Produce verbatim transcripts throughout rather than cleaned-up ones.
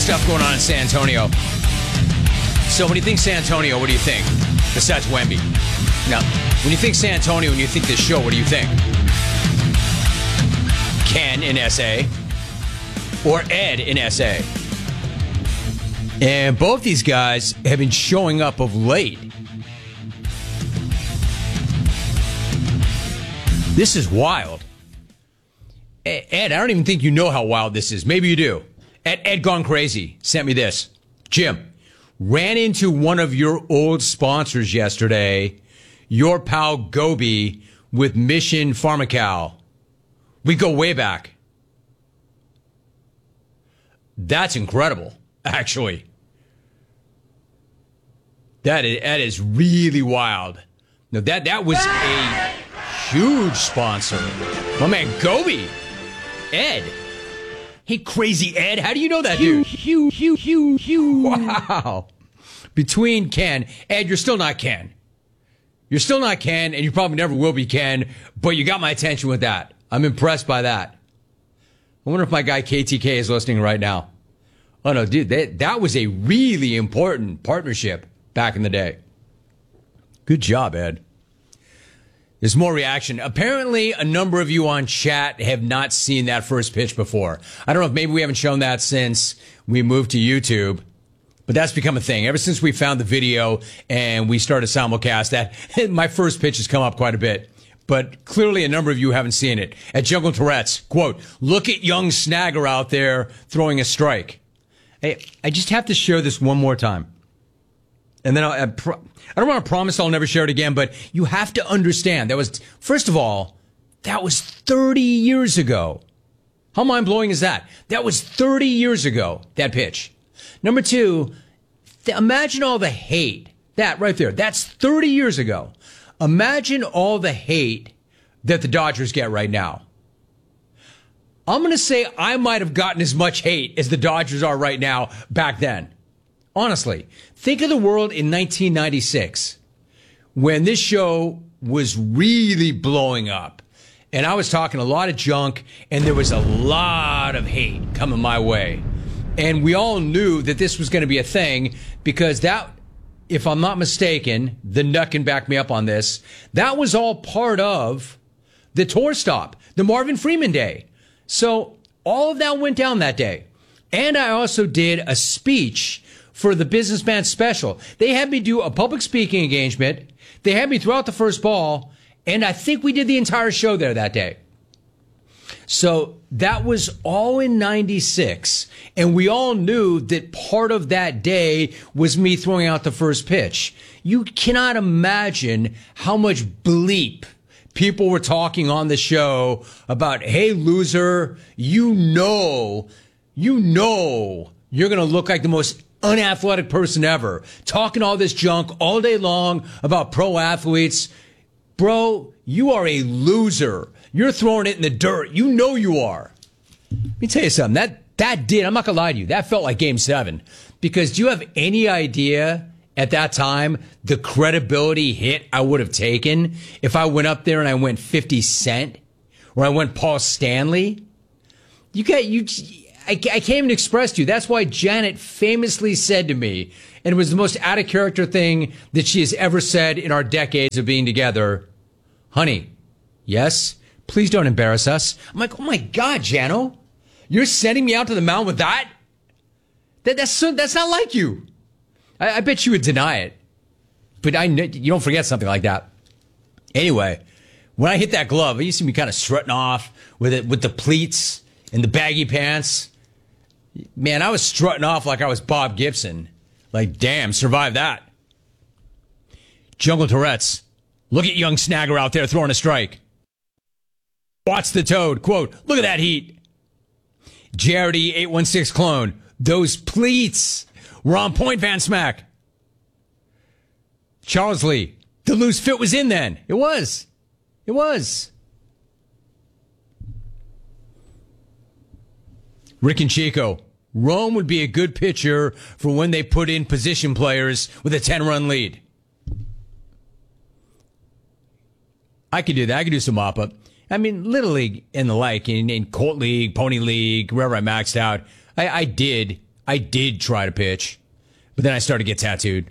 stuff going on in San Antonio. So when you think San Antonio, what do you think? Besides Wemby. Now, when you think San Antonio, when you think this show, what do you think? Ken in S A or Ed in S A? And both these guys have been showing up of late. This is wild. Ed, I don't even think you know how wild this is. Maybe you do. Ed, Ed Gone Crazy sent me this. Jim, ran into one of your old sponsors yesterday, your pal Gobi with Mission Pharmacal. We go way back. That's incredible, actually. That is, that is really wild. No, that, that was a huge sponsor. My man Gobi. Ed. Hey, crazy Ed. How do you know that dude? Hugh, Hugh, Hugh, Hugh. Wow. Between Ken. Ed, you're still not Ken. You're still not Ken, and you probably never will be Ken, but you got my attention with that. I'm impressed by that. I wonder if my guy K T K is listening right now. Oh, no, dude, that, that was a really important partnership back in the day. Good job, Ed. There's more reaction. Apparently, a number of you on chat have not seen that first pitch before. I don't know if maybe we haven't shown that since we moved to YouTube, but that's become a thing. Ever since we found the video and we started simulcast, that my first pitch has come up quite a bit. But clearly a number of you haven't seen it. At Jungle Tourette's, quote, look at young Snagger out there throwing a strike. Hey, I just have to share this one more time. And then I'll, I, pro- I don't want to promise I'll never share it again, but you have to understand that was, first of all, that was thirty years ago. How mind-blowing is that? That was thirty years ago, that pitch. Number two, th- imagine all the hate. That right there, that's thirty years ago. Imagine all the hate that the Dodgers get right now. I'm going to say I might have gotten as much hate as the Dodgers are right now back then. Honestly, think of the world in nineteen ninety-six when this show was really blowing up. And I was talking a lot of junk, and there was a lot of hate coming my way. And we all knew that this was going to be a thing because that, if I'm not mistaken, the Nut can back me up on this, that was all part of the tour stop, the Marvin Freeman Day. So all of that went down that day. And I also did a speech for the Businessman Special. They had me do a public speaking engagement. They had me throw out the first ball, and I think we did the entire show there that day. So that was all in ninety-six, and we all knew that part of that day was me throwing out the first pitch. You cannot imagine how much bleep people were talking on the show about, hey, loser, you know, you know you're going to look like the most unathletic person ever, talking all this junk all day long about pro athletes. Bro, you are a loser. You're throwing it in the dirt. You know you are. Let me tell you something. That that did, I'm not going to lie to you, that felt like game seven. Because do you have any idea at that time the credibility hit I would have taken if I went up there and I went fifty Cent or I went Paul Stanley? You got, you... I, I can't even express to you. That's why Janet famously said to me, and it was the most out of character thing that she has ever said in our decades of being together, honey, yes, please don't embarrass us. I'm like, oh my God, Jano, you're sending me out to the mound with that? That that's so, that's not like you. I, I bet you would deny it, but I you don't forget something like that. Anyway, when I hit that glove, you see me kind of strutting off with it with the pleats and the baggy pants. Man, I was strutting off like I was Bob Gibson. Like, damn, survived that. Jungle Tourette's. Look at young Snagger out there throwing a strike. Watch the Toad. Quote, look at that heat. J R D eight one six clone. Those pleats were on point, Van Smack. Charles Lee. The loose fit was in then. It was. It was. Rick and Chico. Rome would be a good pitcher for when they put in position players with a ten-run lead. I could do that. I could do some mop-up. I mean, Little League and the like, in, in Colt League, Pony League, wherever I maxed out, I, I did I did try to pitch, but then I started to get tattooed.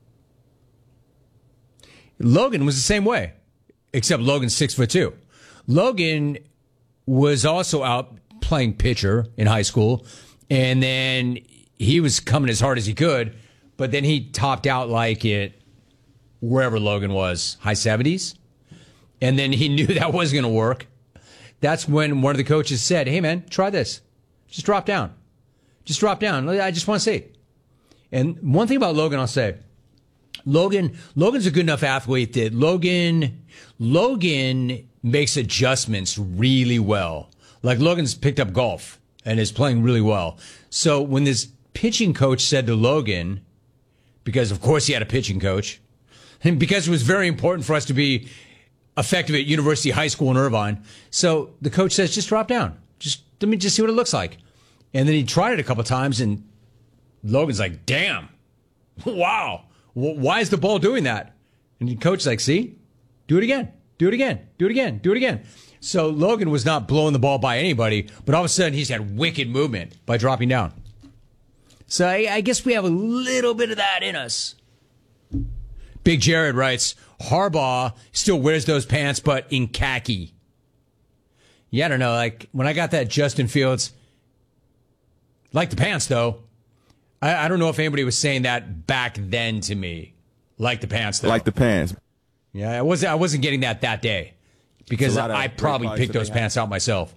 Logan was the same way, except Logan's six foot two. Logan was also out playing pitcher in high school, and then he was coming as hard as he could, but then he topped out like it wherever Logan was, high seventies, and then he knew that wasn't going to work. That's when one of the coaches said, hey, man, try this. Just drop down. Just drop down. I just want to see. And one thing about Logan, I'll say, Logan, Logan's a good enough athlete that Logan, Logan makes adjustments really well. Like Logan's picked up golf and is playing really well. So when this pitching coach said to Logan, because of course he had a pitching coach, and because it was very important for us to be effective at University High School in Irvine, so the coach says, just drop down. Just let me just see what it looks like. And then he tried it a couple of times, and Logan's like, damn, wow. Why is the ball doing that? And the coach's like, see, do it again, do it again, do it again, do it again. So Logan was not blowing the ball by anybody, but all of a sudden he's had wicked movement by dropping down. So I, I guess we have a little bit of that in us. Big Jared writes, Harbaugh still wears those pants, but in khaki. Yeah, I don't know. Like when I got that Justin Fields, like the pants though. I, I don't know if anybody was saying that back then to me. Like the pants though. Like the pants. Yeah, I wasn't. I wasn't getting that that day because I probably picked those pants out myself.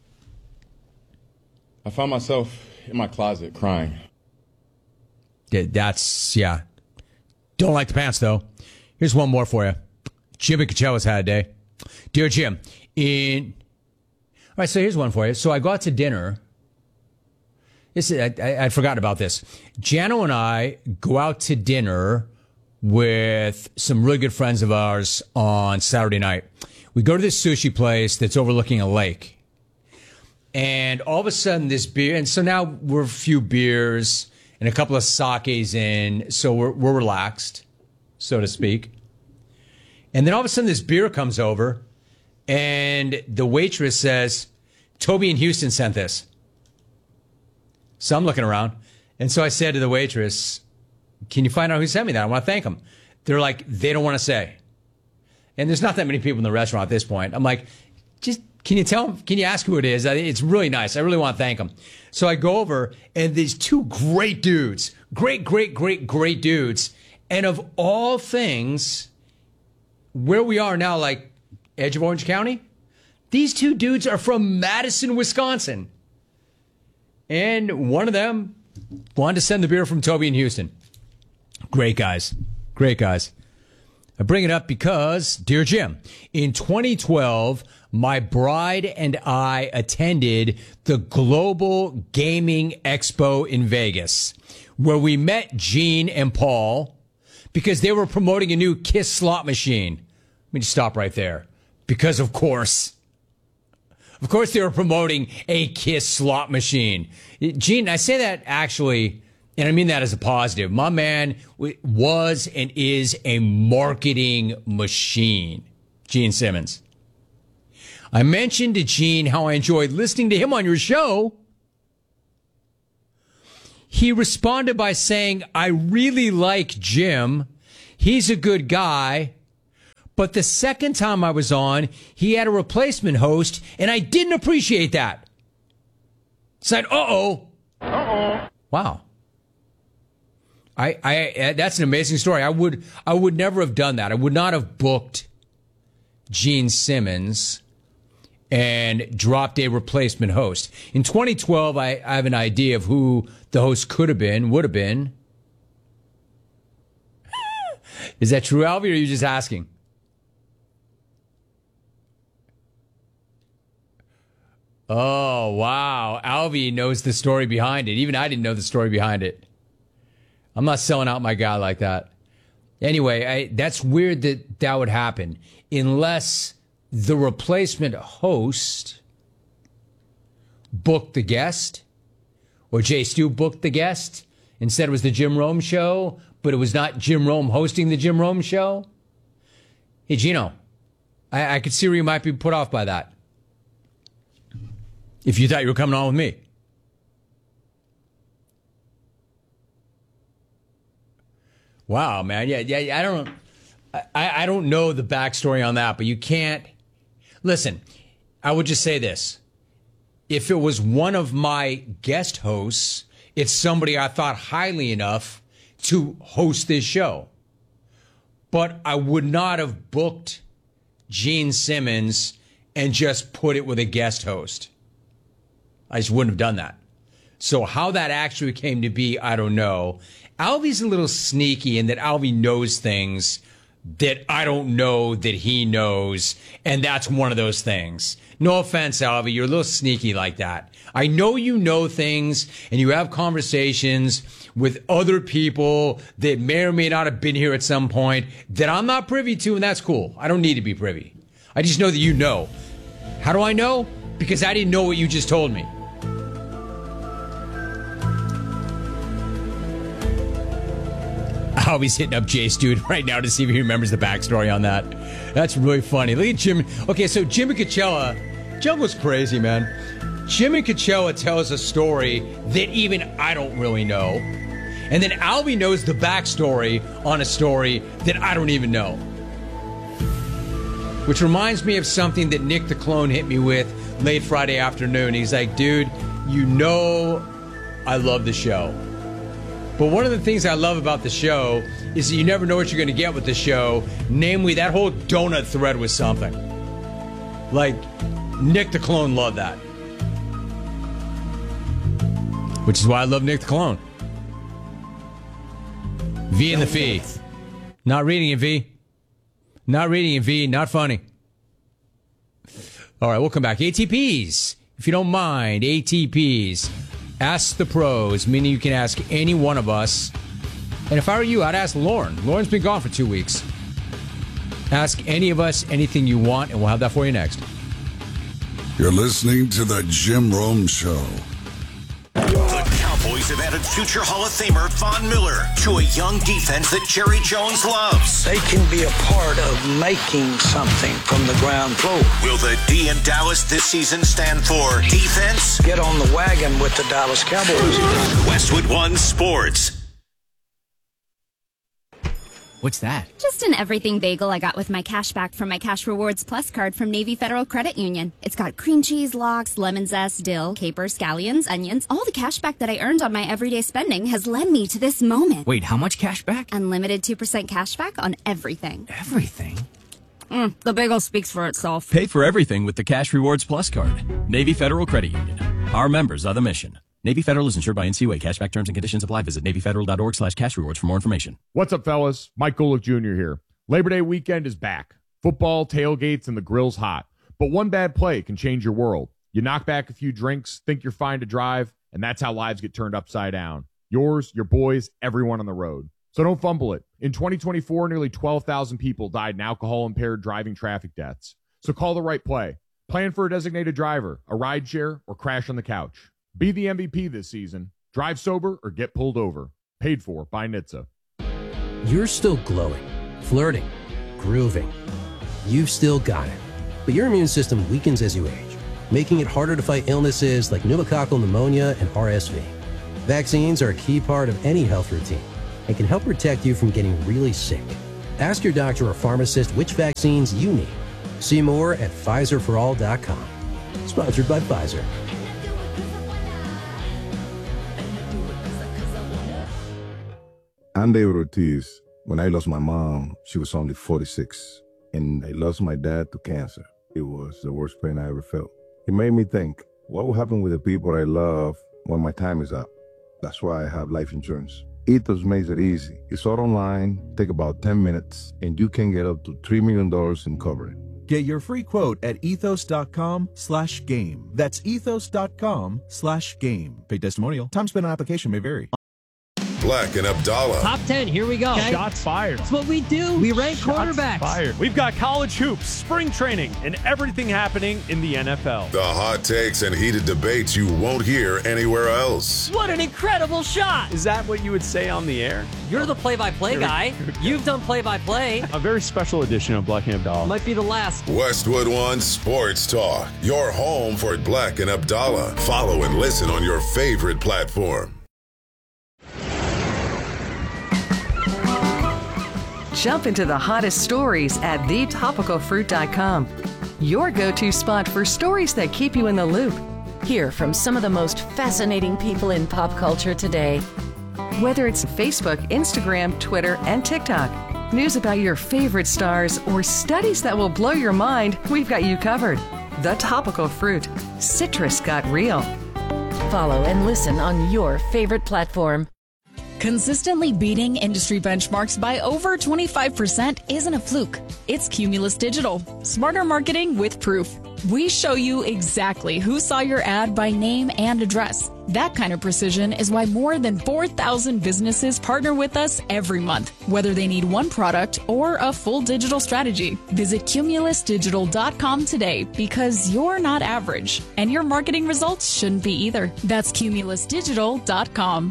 I found myself in my closet crying. Yeah, that's yeah. Don't like the pants though. Here's one more for you. Jimmy Cachella's had a day. Dear Jim, in all right. So here's one for you. So I go out to dinner. This is, I, I, I'd forgotten about this. Jano and I go out to dinner with some really good friends of ours on Saturday night. We go to this sushi place that's overlooking a lake. And all of a sudden this beer, and so now we're a few beers and a couple of sakes in, so we're, we're relaxed, so to speak. And then all of a sudden this beer comes over and the waitress says, Toby in Houston sent this. So I'm looking around. And so I said to the waitress, can you find out who sent me that? I want to thank them. They're like, they don't want to say. And there's not that many people in the restaurant at this point. I'm like, just, can you tell them? Can you ask who it is? It's really nice. I really want to thank them. So I go over and these two great dudes, great, great, great, great dudes. And of all things, where we are now, like edge of Orange County, these two dudes are from Madison, Wisconsin. And one of them wanted to send the beer from Toby in Houston. Great guys. Great guys. I bring it up because, dear Jim, in twenty twelve, my bride and I attended the Global Gaming Expo in Vegas, where we met Gene and Paul because they were promoting a new KISS slot machine. Let me just stop right there. Because, of course... Of course, they were promoting a KISS slot machine. Gene, I say that actually, and I mean that as a positive. My man was and is a marketing machine. Gene Simmons. I mentioned to Gene how I enjoyed listening to him on your show. He responded by saying, I really like Jim. He's a good guy. But the second time I was on, he had a replacement host, and I didn't appreciate that. Said, uh-oh. Uh-oh. Wow. I, I, that's an amazing story. I would, I would never have done that. I would not have booked Gene Simmons and dropped a replacement host. In twenty twelve, I, I have an idea of who the host could have been, would have been. Is that true, Alvy, or are you just asking? Oh, wow. Alvy knows the story behind it. Even I didn't know the story behind it. I'm not selling out my guy like that. Anyway, I, that's weird that that would happen. Unless the replacement host booked the guest, or Jay Stu booked the guest. Instead, it was the Jim Rome show, but it was not Jim Rome hosting the Jim Rome show. Hey, Gino, I, I could see where you might be put off by that. If you thought you were coming on with me. Wow, man. Yeah, yeah. I don't, I, I don't know the backstory on that, but you can't. Listen, I would just say this: if it was one of my guest hosts, it's somebody I thought highly enough to host this show. But I would not have booked Gene Simmons and just put it with a guest host. I just wouldn't have done that. So how that actually came to be, I don't know. Alvy's a little sneaky in that Alvy knows things that I don't know that he knows, and that's one of those things. No offense, Alvy, you're a little sneaky like that. I know you know things, and you have conversations with other people that may or may not have been here at some point that I'm not privy to, and that's cool. I don't need to be privy. I just know that you know. How do I know? Because I didn't know what you just told me. Alvy's hitting up Jay Stewart right now to see if he remembers the backstory on that. That's really funny. Look at Jim. Okay, so Jimmy Coachella, Jungle's crazy, man. Jimmy Coachella tells a story that even I don't really know. And then Alvy knows the backstory on a story that I don't even know. Which reminds me of something that Nick the Clone hit me with late Friday afternoon. He's like, dude, you know I love the show. But one of the things I love about the show is that you never know what you're going to get with the show. Namely, that whole donut thread was something. Like, Nick the Clone loved that. Which is why I love Nick the Clone. V and the Fee. Not reading it, V. Not reading it, V. Not funny. All right, we'll come back. A T Ps. If you don't mind, A T Ps. Ask the pros, meaning you can ask any one of us. And if I were you, I'd ask Lauren. Lauren's been gone for two weeks. Ask any of us anything you want, and we'll have that for you next. You're listening to the Jim Rome Show. The Cowboys have added future Hall of Famer Von Miller to a young defense that Jerry Jones loves. They can be a part of making something from the ground floor. Will the D in Dallas this season stand for defense? Get on the wagon with the Dallas Cowboys. Westwood One Sports. What's that? Just an everything bagel I got with my cash back from my Cash Rewards Plus card from Navy Federal Credit Union. It's got cream cheese, lox, lemon zest, dill, capers, scallions, onions. All the cash back that I earned on my everyday spending has led me to this moment. Wait, how much cash back? Unlimited two percent cash back on everything. Everything? Mm, the bagel speaks for itself. Pay for everything with the Cash Rewards Plus card. Navy Federal Credit Union. Our members are the mission. Navy Federal is insured by N C U A. Cashback terms and conditions apply. Visit NavyFederal.org slash cash rewards for more information. What's up, fellas? Mike Golick Junior here. Labor Day weekend is back. Football, tailgates, and the grill's hot. But one bad play can change your world. You knock back a few drinks, think you're fine to drive, and that's how lives get turned upside down. Yours, your boys, everyone on the road. So don't fumble it. In twenty twenty-four, nearly twelve thousand people died in alcohol-impaired driving traffic deaths. So call the right play. Plan for a designated driver, a rideshare, or crash on the couch. Be the M V P this season. Drive sober or get pulled over. Paid for by N H T S A. You're still glowing, flirting, grooving. You've still got it. But your immune system weakens as you age, making it harder to fight illnesses like pneumococcal pneumonia and R S V. Vaccines are a key part of any health routine and can help protect you from getting really sick. Ask your doctor or pharmacist which vaccines you need. See more at Pfizer for all dot com. Sponsored by Pfizer. I'm David Ortiz. When I lost my mom, she was only forty-six. And I lost my dad to cancer. It was the worst pain I ever felt. It made me think, what will happen with the people I love when my time is up? That's why I have life insurance. Ethos makes it easy. It's all online, take about ten minutes, and you can get up to three million dollars in coverage. Get your free quote at ethos.com slash game. That's ethos.com slash game. Paid testimonial. Time spent on application may vary. Black and Abdallah. Top ten, here we go. Okay. Shots fired. That's what we do. We rank Shots quarterbacks. Fired. We've got college hoops, spring training, and everything happening in the N F L. The hot takes and heated debates you won't hear anywhere else. What an incredible shot. Is that what you would say on the air? You're the play-by-play guy. You've done play-by-play. A very special edition of Black and Abdallah. Might be the last. Westwood One Sports Talk. Your home for Black and Abdallah. Follow and listen on your favorite platform. Jump into the hottest stories at the topical fruit dot com. Your go-to spot for stories that keep you in the loop. Hear from some of the most fascinating people in pop culture today. Whether it's Facebook, Instagram, Twitter, and TikTok, news about your favorite stars, or studies that will blow your mind, we've got you covered. The Topical Fruit. Citrus got real. Follow and listen on your favorite platform. Consistently beating industry benchmarks by over twenty-five percent isn't a fluke. It's Cumulus Digital. Smarter marketing with proof. We show you exactly who saw your ad by name and address. That kind of precision is why more than four thousand businesses partner with us every month, whether they need one product or a full digital strategy. Visit cumulus digital dot com today because you're not average, and your marketing results shouldn't be either. That's cumulus digital dot com.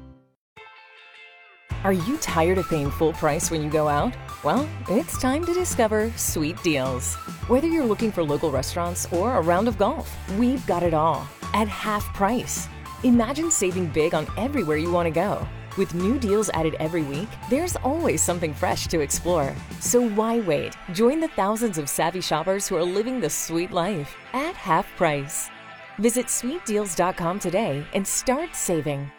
Are you tired of paying full price when you go out? Well, it's time to discover Sweet Deals. Whether you're looking for local restaurants or a round of golf, we've got it all at half price. Imagine saving big on everywhere you want to go. With new deals added every week, there's always something fresh to explore. So why wait? Join the thousands of savvy shoppers who are living the sweet life at half price. Visit sweet deals dot com today and start saving.